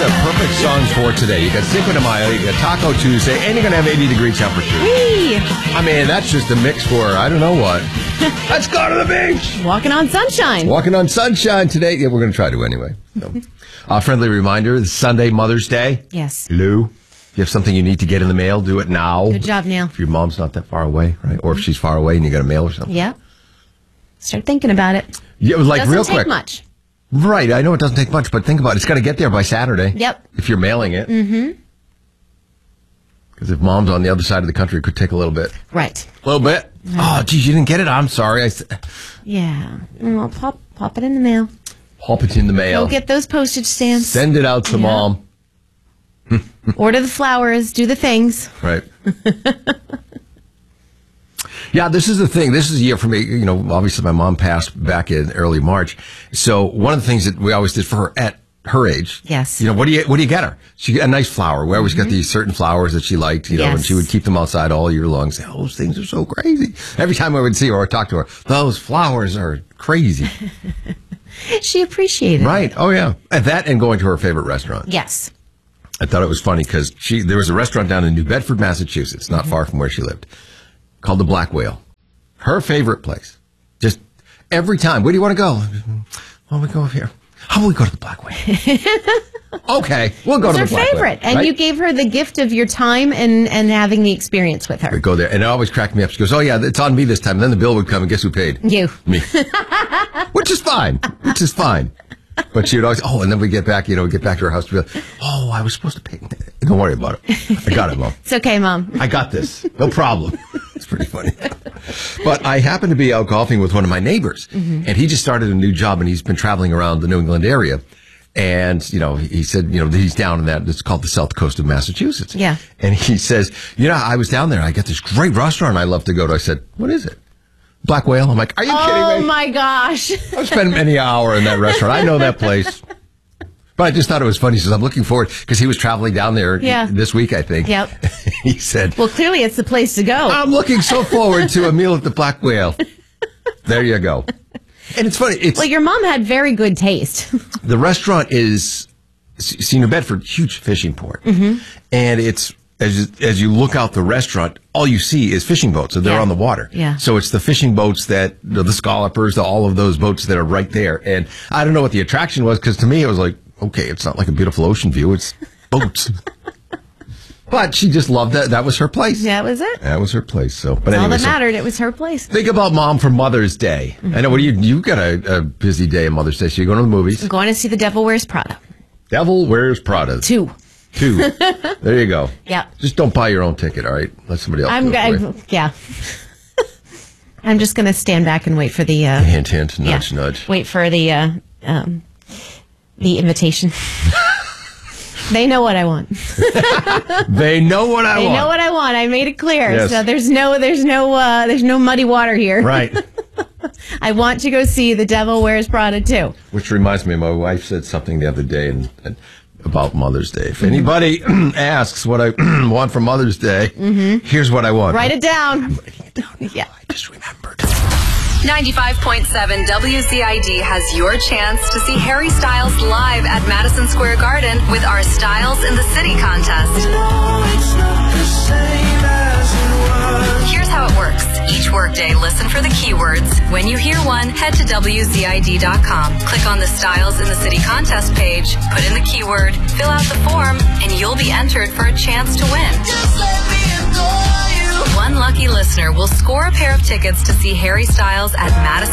the perfect songs for today. You got Cinco de Mayo, you got Taco Tuesday, and you're going to have 80-degree temperature. Whee! I mean, that's just a mix for I don't know what. Let's go to the beach. Walking on sunshine. Walking on sunshine today. Yeah, we're going to try to anyway. So. Friendly reminder, it's Sunday, Mother's Day. Yes. Lou, you have something you need to get in the mail, do it now. Good job, Neil. If your mom's not that far away, right? Or if she's far away and you got a mail or something. Yeah. Start thinking about it. Yeah, like Doesn't real take quick. much. Right, I know it doesn't take much, but think about it. It's got to get there by Saturday. Yep. If you're mailing it. Mm-hmm. Because if mom's on the other side of the country, it could take a little bit. Right. A little bit. Mm-hmm. Oh, geez, you didn't get it? I'm sorry. Yeah. Well, pop it in the mail. Pop it in the mail. Go get those postage stamps. Send it out to Mom. Order the flowers. Do the things. Right. Yeah, this is the thing. This is a year for me. You know, obviously my mom passed back in early March. So one of the things that we always did for her at her age. Yes. You know, what do you get her? She got a nice flower. We always got these certain flowers that she liked, you know, and she would keep them outside all year long. Say, oh, those things are so crazy. Every time I would see her or talk to her, those flowers are crazy. She appreciated it. Right. Oh, yeah. And that and going to her favorite restaurant. Yes. I thought it was funny because there was a restaurant down in New Bedford, Massachusetts, not far from where she lived, called the Black Whale. Her favorite place. Just every time. Where do you want to go? Why don't we go over here? How about we go to the Black Whale? Okay, we'll go to the Black Whale. It's her favorite. And right? you gave her the gift of your time and having the experience with her. We go there. And it always cracked me up. She goes, oh, yeah, it's on me this time. And then the bill would come, and guess who paid? You. Me. Which is fine. But she would always, and then we get back to her house. To be like, I was supposed to pay. Don't worry about it. I got it, Mom. It's okay, Mom. I got this. No problem. It's pretty funny. But I happened to be out golfing with one of my neighbors, and he just started a new job, and he's been traveling around the New England area. And, you know, he said, you know, he's down in that, it's called the South Coast of Massachusetts. Yeah. And he says, you know, I was down there. I got this great restaurant I love to go to. I said, what is it? Black Whale. I'm like, are you kidding me? Oh, my gosh. I've spent many hour in that restaurant. I know that place. But I just thought it was funny. He says, I'm looking forward, because he was traveling down there this week, I think. Yep. He said, well, clearly it's the place to go. I'm looking so forward to a meal at the Black Whale. There you go. And it's funny. Well, your mom had very good taste. The restaurant is, New Bedford, huge fishing port. Mm-hmm. And it's, as you look out the restaurant, all you see is fishing boats. So they're on the water. Yeah. So it's the fishing boats that, the scallopers, all of those boats that are right there. And I don't know what the attraction was, because to me it was like, okay, it's not like a beautiful ocean view. It's boats. But she just loved that. That was her place. That was it. That was her place. So, but anyway, all that so mattered. It was her place. Think about Mom for Mother's Day. Mm-hmm. I know. What do you got a busy day on Mother's Day? So you're going to the movies. I'm going to see The Devil Wears Prada. Devil Wears Prada. 2. There you go. Yeah. Just don't buy your own ticket. All right. Let somebody else. Yeah. I'm just going to stand back and wait for the hint, hint, nudge, nudge. Wait for the invitation. They know what I want. They know what I want. They know what I want. I made it clear. Yes. So there's no muddy water here. Right. I want to go see The Devil Wears Prada 2. Which reminds me, my wife said something the other day and about Mother's Day. If anybody asks what I want for Mother's Day, here's what I want. Write it down. I'm writing it down. Yeah. I just remembered. 95.7 WCID has your chance to see Harry Styles live at Madison Square Garden with our Styles in the City contest. Here's how it works. Each workday, listen for the keywords. When you hear one, head to WCID.com. Click on the Styles in the City contest page, put in the keyword, fill out the form, and you'll be entered for a chance to win. Just let me adore you. One lucky listener will score a pair of tickets to see Harry Styles at Madison